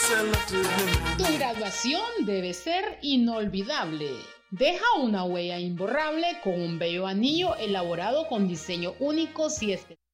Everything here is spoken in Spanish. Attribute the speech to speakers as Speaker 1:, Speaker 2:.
Speaker 1: Tu graduación debe ser inolvidable. Deja una huella imborrable con un bello anillo elaborado con diseños únicos y especiales.